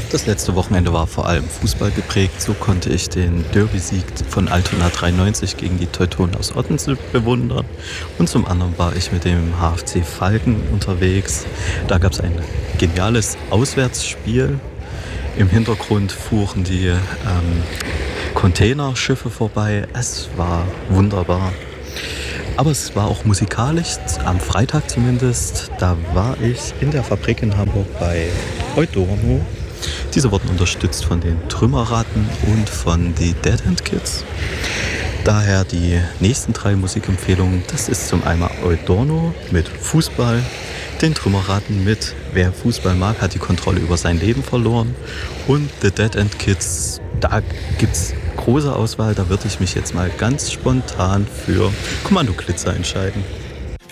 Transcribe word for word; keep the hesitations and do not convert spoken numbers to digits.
Das letzte Wochenende war vor allem Fußball geprägt. So konnte ich den Derby-Sieg von Altona dreiundneunzig gegen die Teutonen aus Ottensen bewundern. Und zum anderen war ich mit dem H F C Falken unterwegs. Da gab es ein geniales Auswärtsspiel. Im Hintergrund fuhren die ähm, Containerschiffe vorbei. Es war wunderbar. Aber es war auch musikalisch, am Freitag zumindest. Da war ich in der Fabrik in Hamburg bei Eudorno. Diese wurden unterstützt von den Trümmerratten und von die Dead End Kids. Daher die nächsten drei Musikempfehlungen. Das ist zum einen Eudorno mit Fußball, den Trümmerratten mit Wer Fußball mag, hat die Kontrolle über sein Leben verloren. Und The Dead End Kids, da gibt's große Auswahl. Da würde ich mich jetzt mal ganz spontan für Kommando Glitzer entscheiden.